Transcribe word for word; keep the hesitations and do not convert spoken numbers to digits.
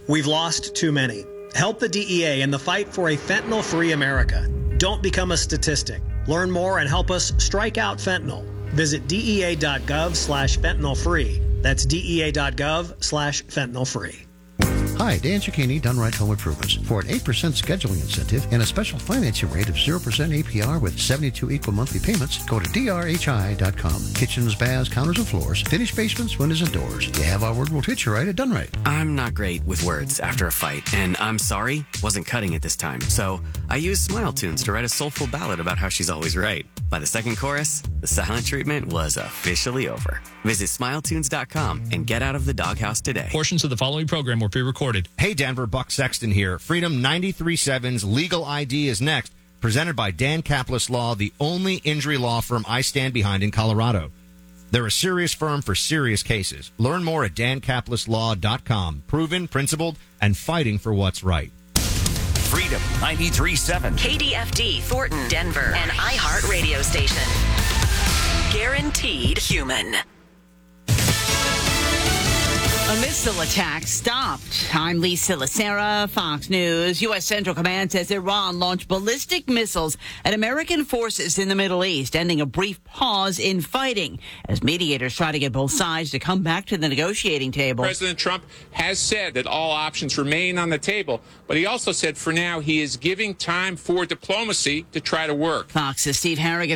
We've lost too many. Help the D E A in the fight for a fentanyl-free America. Don't become a statistic. Learn more and help us strike out fentanyl. Visit dea.gov slash fentanyl free. That's dea.gov slash fentanyl free. Hi, Dan Cicchini, Done Right Home Improvements. For an eight percent scheduling incentive and a special financing rate of zero percent A P R with seventy-two equal monthly payments, go to D R H I dot com. Kitchens, baths, counters, and floors, finished basements, windows, and doors. You have our word, we'll treat you right at Done Right. I'm not great with words after a fight, and I'm sorry wasn't cutting it this time. So I used Smile Tunes to write a soulful ballad about how she's always right. By the second chorus, the silent treatment was officially over. Visit smile tunes dot com and get out of the doghouse today. Portions of the following program were pre-recorded. Hey, Denver, Buck Sexton here. Freedom ninety-three point seven's Legal I D is next, presented by Dan Caplis Law, the only injury law firm I stand behind in Colorado. They're a serious firm for serious cases. Learn more at dan caplis law dot com. Proven, principled, and fighting for what's right. Freedom ninety-three point seven. K D F D, Thornton, Denver, an iHeart radio station. Guaranteed human. A missile attack stopped. I'm Lisa Lacera, Fox News. U S. Central Command says Iran launched ballistic missiles at American forces in the Middle East, ending a brief pause in fighting as mediators try to get both sides to come back to the negotiating table. President Trump has said that all options remain on the table, but he also said for now he is giving time for diplomacy to try to work. Fox's Steve Harrigan